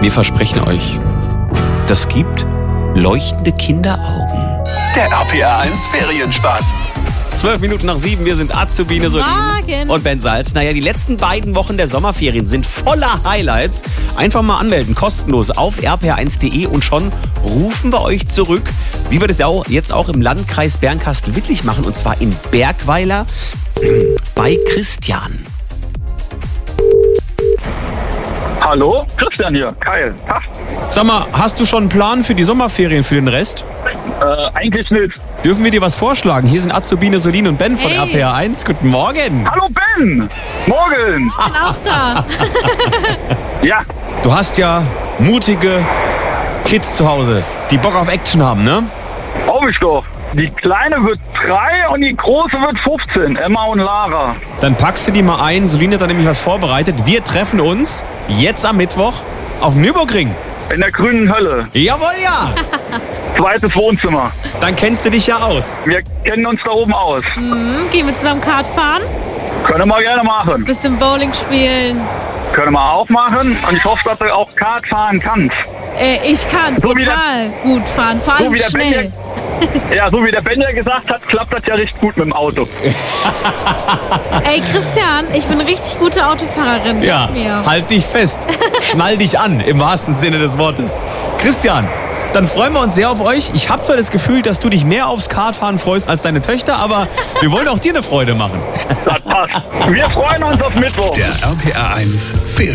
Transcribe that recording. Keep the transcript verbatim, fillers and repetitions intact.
Wir versprechen euch, das gibt leuchtende Kinderaugen. Der R P R eins Ferienspaß. Zwölf Minuten nach sieben, wir sind Azubine Solin und Ben Salz. Naja, die letzten beiden Wochen der Sommerferien sind voller Highlights. Einfach mal anmelden, kostenlos auf r p r eins punkt de und schon rufen wir euch zurück, wie wir das ja auch jetzt auch im Landkreis Bernkastel-Wittlich machen, und zwar in Bergweiler bei Christian. Hallo, Christian hier, Kyle. Tag. Sag mal, hast du schon einen Plan für die Sommerferien, für den Rest? Äh, eigentlich nicht. Dürfen wir dir was vorschlagen? Hier sind Azubine Solin und Ben von Hey. R P R eins. Guten Morgen. Hallo Ben! Morgen! Ich bin auch da. Ja, Du hast ja mutige Kids zu Hause, die Bock auf Action haben, ne? hab ich doch. Die Kleine wird drei und die Große wird fünfzehn. Emma und Lara. Dann packst du die mal ein. Solin hat da nämlich was vorbereitet. Wir treffen uns jetzt am Mittwoch auf dem Nürburgring. In der grünen Hölle. Jawohl, ja. Zweites Wohnzimmer. Dann kennst du dich ja aus. Wir kennen uns da oben aus. Hm, gehen wir zusammen Kart fahren? Können wir gerne machen. Bisschen Bowling spielen? Können wir auch machen. Und ich hoffe, dass du auch Kart fahren kannst. Äh, ich kann So wie der- total gut fahren. Vor allem So wie der Ben schnell. Ja, so wie der Ben ja gesagt hat, klappt das ja recht gut mit dem Auto. Ey, Christian, ich bin eine richtig gute Autofahrerin. Ja, Glaub mir. halt dich fest. Schnall dich an, im wahrsten Sinne des Wortes. Christian, dann freuen wir uns sehr auf euch. Ich habe zwar das Gefühl, dass du dich mehr aufs Kartfahren freust als deine Töchter, aber wir wollen auch dir eine Freude machen. Das passt. Wir freuen uns auf Mittwoch. Der R P R eins Ferien.